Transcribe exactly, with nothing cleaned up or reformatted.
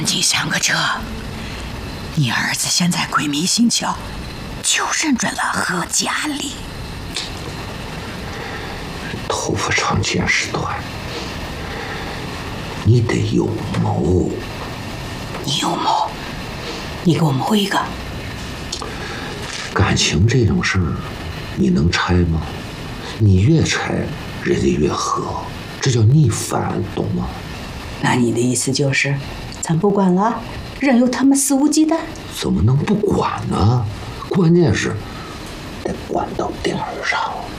赶紧上个车。你儿子现在鬼迷心窍，就认准了何家里。 头发长见识短，你得有谋。 你有谋？你给我谋一个。 感情这种事儿，你能拆吗？你越拆，人家越和，这叫逆反，懂吗？ 那你的意思就是，咱不管了，任由他们肆无忌惮？ 怎么能不管呢？关键是得管到点儿上。